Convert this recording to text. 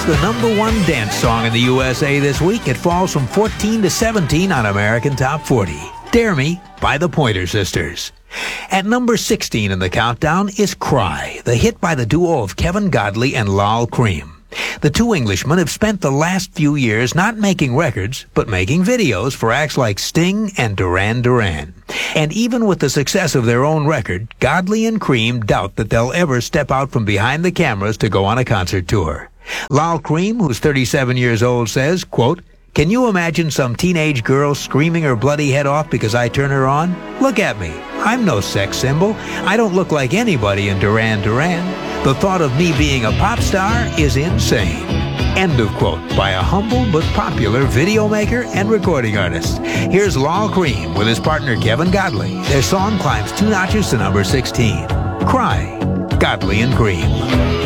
the #1 dance song in the USA this week. It falls from 14 to 17 on American Top 40. Dare Me by the Pointer Sisters. At number 16 in the countdown is Cry, the hit by the duo of Kevin Godley and Lal Cream. The two Englishmen have spent the last few years not making records, but making videos for acts like Sting and Duran Duran. And even with the success of their own record, Godley and Cream doubt that they'll ever step out from behind the cameras to go on a concert tour. Lal Cream, who's 37 years old, says, quote, "Can you imagine some teenage girl screaming her bloody head off because I turn her on? Look at me. I'm no sex symbol. I don't look like anybody in Duran Duran. The thought of me being a pop star is insane." End of quote by a humble but popular video maker and recording artist. Here's Lal Cream with his partner Kevin Godley. Their song climbs 2 notches to number 16. Cry, Godley and Cream.